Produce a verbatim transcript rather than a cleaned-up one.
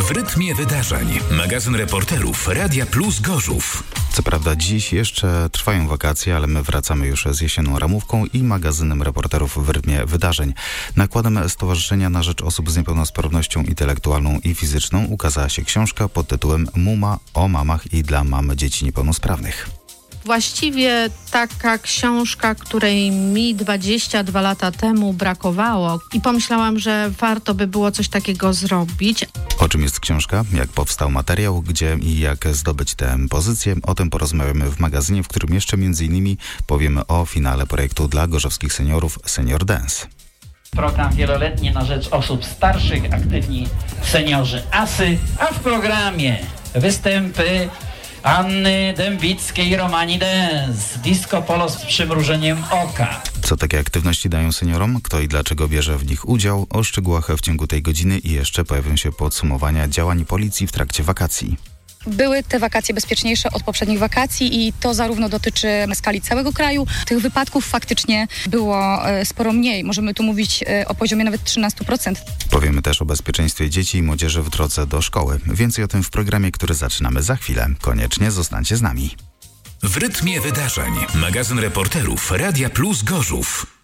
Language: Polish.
W rytmie wydarzeń. Magazyn reporterów Radia Plus Gorzów. Co prawda dziś jeszcze trwają wakacje, ale my wracamy już z jesienną ramówką i magazynem reporterów w rytmie wydarzeń. Nakładem Stowarzyszenia na Rzecz Osób z Niepełnosprawnością Intelektualną i Fizyczną ukazała się książka pod tytułem Muma o mamach i dla mam dzieci niepełnosprawnych. Właściwie taka książka, której mi dwadzieścia dwa lata temu brakowało i pomyślałam, że warto by było coś takiego zrobić. O czym jest książka, jak powstał materiał, gdzie i jak zdobyć tę pozycję, o tym porozmawiamy w magazynie, w którym jeszcze między innymi powiemy o finale projektu dla gorzowskich seniorów Senior Dance. Program wieloletni na rzecz osób starszych, aktywni seniorzy ASY, a w programie występy Anny Dębickiej, Romani Dance, disco polo z przymrużeniem oka. Co takie aktywności dają seniorom? Kto i dlaczego bierze w nich udział? O szczegółach w ciągu tej godziny i jeszcze pojawią się podsumowania działań policji w trakcie wakacji. Były te wakacje bezpieczniejsze od poprzednich wakacji i to zarówno dotyczy skali całego kraju. Tych wypadków faktycznie było sporo mniej. Możemy tu mówić o poziomie nawet trzynaście procent. Powiemy też o bezpieczeństwie dzieci i młodzieży w drodze do szkoły. Więcej o tym w programie, który zaczynamy za chwilę. Koniecznie zostańcie z nami. W rytmie wydarzeń. Magazyn reporterów Radia Plus Gorzów.